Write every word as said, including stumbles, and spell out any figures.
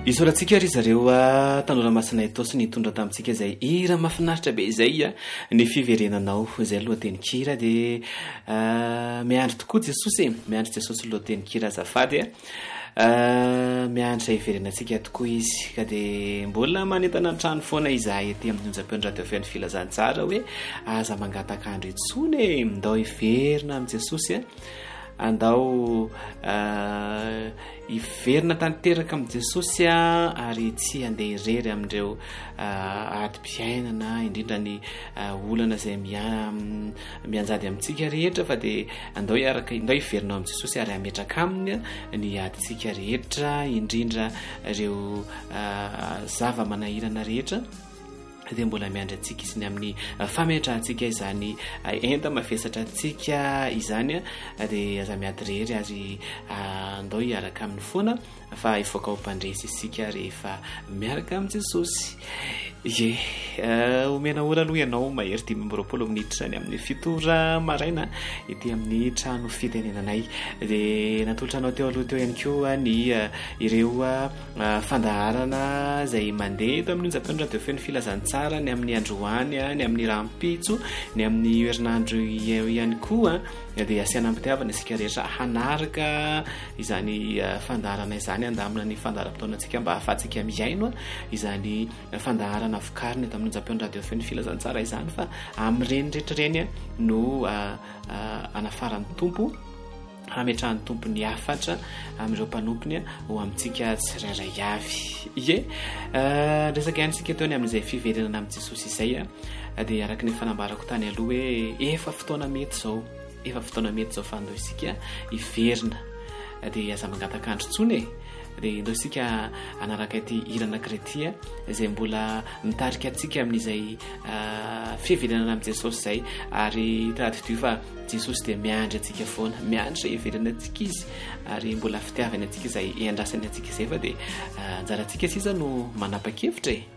Isorantsika ry zareo tanora masina itosy nitondra tamintsika izay hira mahafinaritra be izay ny fiverenanao izay lohateny kira dia miandry tokoa Jesosy miandry Jesosy lohateny kira azafady miandry iverenantsika tokoa izy ka dia mbola manentana ny trano foana izahay ety amin'ny onjam-peo ny radio feno filazantsara hoe aza mangataka andro intsony ndao iverina amin'ny Jesosy andao iverina tanteraka amin'ny Jesosy ary tsy andeha irery amin'ireo adi-piainana indrindra ny olana izay mianjady amintsika rehetra fa dia andao iaraka andao iverina amin'ny Jesosy ary ametraka aminy ny adintsika rehetra indrindra ireo zava-manahirana rehetra dia mbola miandry antsika izy ny amin'ny fametrahantsika izany enta mafesatra antsika izany dia aza miady rery ary andao iaraka amin'ny foana fa ifoka ho mpandresy isika rehefa miaraka amin'ny Jesosy. Ye omena ora aloha ianao mahery dimy amby roapolo minitra ny amin'ny fitora maraina ety amin'ny trano fitenenanay dia natolotra anao teo aloha teo ihany koa ny ireo fandaharana izay mandeha eto amin'ny onjam-peo ny radio feno filazantsara ny amin'ny androany ny amin'ny rampitso ny amin'ny herinandro ihany koa dia asiana ampitiavana isika rehetra hanaraka izany fandaharana izany andamina ny fandaharam-potoanantsika mba ahafahantsika miaino izany fandaharana vokariny eto amin'ny onjam-peo ny radio feno filazantsara izany fa amin'ireny rehetrareny no anafaran'ny tompo hametrahan'ny tompo ny afatra amin'ireo mpanompony ho amintsika tsirairay avy. Ye resaka ihany isika teo ny amin'izay fiverenana amin'ny Jesosy izay dia araka ny fanambarako tany aloha hoe efa fotoana mety izao efa fotoana mety izao fa andao isika iverina dia aza mangataka andro intsony dia andao isika anaraka ity hira anankiray izay mbola mitarika antsika amin'izay fiverenana amin'ny Jesosy izay ary traditio fa Jesosy dia miandry antsika foana miandry iverina antsika izy ary mbola fitiavany antsika izay iandrasany antsika izay fa dia anjarantsika sisa no manapa-kevitra e.